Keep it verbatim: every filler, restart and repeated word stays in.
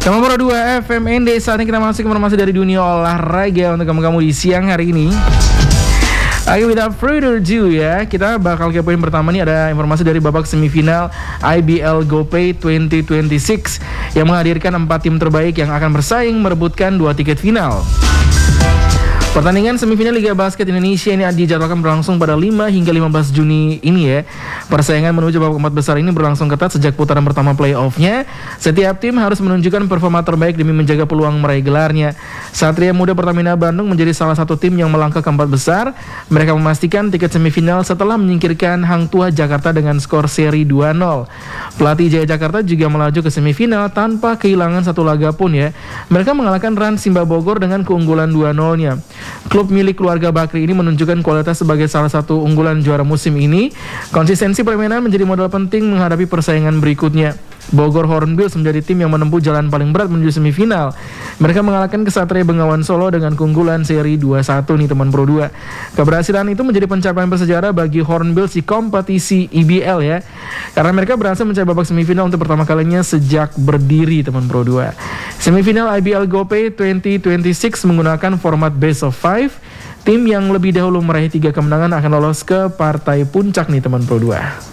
Teman Pro dua F M N D, saatnya kita masuk ke informasi dari dunia olahraga untuk kamu-kamu di siang hari ini. Oke, without further ado ya, kita bakal ke poin pertama nih, ada informasi dari babak semifinal I B L GoPay dua ribu dua puluh enam yang menghadirkan empat tim terbaik yang akan bersaing merebutkan dua tiket final. Pertandingan semifinal Liga Basket Indonesia ini dijadwalkan berlangsung pada lima hingga lima belas Juni ini ya. Persaingan menuju babak empat besar ini berlangsung ketat sejak putaran pertama playoff-nya. Setiap tim harus menunjukkan performa terbaik demi menjaga peluang meraih gelarnya. Satria Muda Pertamina Bandung menjadi salah satu tim yang melangkah ke empat besar. Mereka memastikan tiket semifinal setelah menyingkirkan Hang Tuah Jakarta dengan skor seri dua nol. Pelatih Jaya Jakarta juga melaju ke semifinal tanpa kehilangan satu laga pun ya. Mereka mengalahkan Rans Simba Bogor dengan keunggulan dua nol-nya. Klub milik keluarga Bakri ini menunjukkan kualitas sebagai salah satu unggulan juara musim ini. Konsistensi permainan menjadi modal penting menghadapi persaingan berikutnya. Bogor Hornbills menjadi tim yang menempuh jalan paling berat menuju semifinal. Mereka mengalahkan Kesatria Bengawan Solo dengan keunggulan seri dua satu nih teman Pro dua. Keberhasilan itu menjadi pencapaian bersejarah bagi Hornbills di kompetisi I B L ya. Karena mereka berhasil mencapai babak semifinal untuk pertama kalinya sejak berdiri teman Pro dua. Semifinal I B L GoPay dua ribu dua puluh enam menggunakan format best of five. Tim yang lebih dahulu meraih tiga kemenangan akan lolos ke partai puncak nih teman Pro dua.